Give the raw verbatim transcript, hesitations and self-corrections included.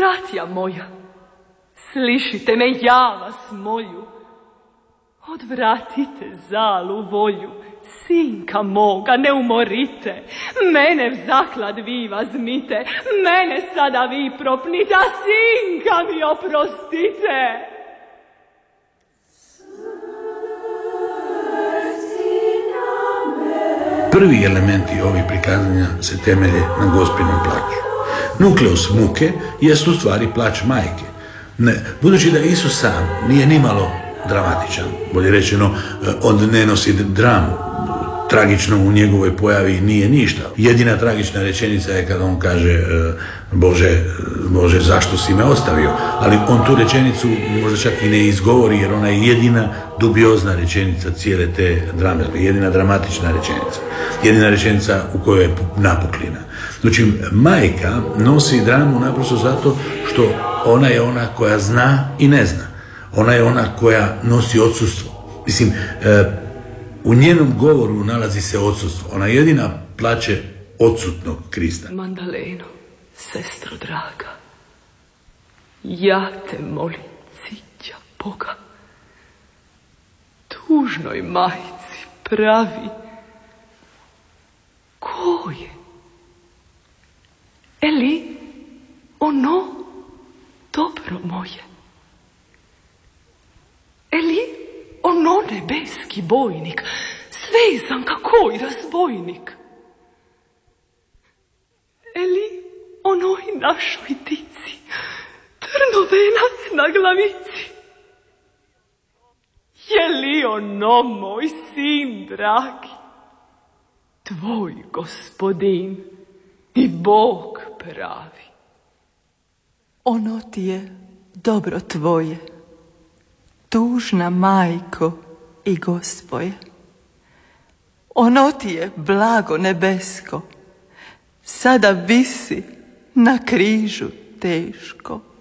Bratja moja, slišite me, ja vas molju, odvratite zalu volju, sinka moga ne umorite, mene v zaklad vi vazmite, mene sada vi propnite, a sinka mi oprostite. Prvi elementi ovih prikazanja se temelje na Gospinom plaću. Nukleus muke jest u stvari plać majke. Ne, budući da Isus sam nije nimalo dramatičan, bolje rečeno, on ne nosi dramu, tragično u njegovoj pojavi nije ništa. Jedina tragična rečenica je kada on kaže Bože, Bože, zašto si me ostavio? Ali on tu rečenicu možda čak i ne izgovori, jer ona je jedina dubiozna rečenica cijele te drame, jedina dramatična rečenica, jedina rečenica u kojoj je napuklina. Znači, majka nosi dramu naprosto zato što ona je ona koja zna i ne zna. Ona je ona koja nosi odsustvo. Mislim, u njenom govoru nalazi se odsustvo. Ona jedina plače odsutnog Krista. Mandaleno, sestro draga, ja te molim, cića Boga, tužnoj majci pravi, ko je? Eli ono dobro moje? Eli ono nebeski bojnik, svezan kakoj razbojnik? Eli onoj našoj dici, trnovenac na glavici? Je li ono moj sin dragi, tvoj gospodin i Bog pravi? Ono ti je dobro tvoje, tužna majko i Gospoje. Ono ti je blago nebesko, sada visi na križu teško.